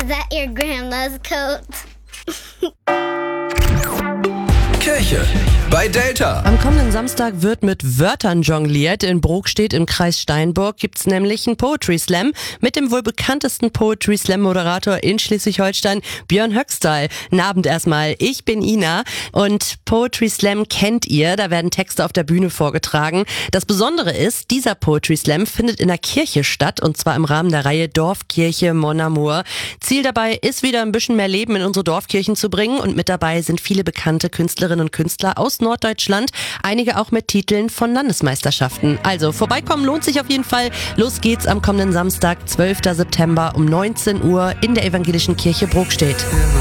that your grandma's coat? Kirche bei Delta. Am kommenden Samstag wird mit Wörtern jongliert. In Brokstedt im Kreis Steinburg gibt's nämlich einen Poetry Slam mit dem wohl bekanntesten Poetry Slam Moderator in Schleswig-Holstein, Björn Höxtal. Guten Abend erstmal. Ich bin Ina und Poetry Slam kennt ihr. Da werden Texte auf der Bühne vorgetragen. Das Besondere ist, dieser Poetry Slam findet in der Kirche statt und zwar im Rahmen der Reihe Dorfkirche Mon Amour. Ziel dabei ist wieder ein bisschen mehr Leben in unsere Dorfkirchen zu bringen und mit dabei sind viele bekannte Künstlerinnen und Künstler aus Norddeutschland, einige auch mit Titeln von Landesmeisterschaften. Also vorbeikommen lohnt sich auf jeden Fall. Los geht's am kommenden Samstag, 12. September um 19 Uhr in der Evangelischen Kirche Brokstedt.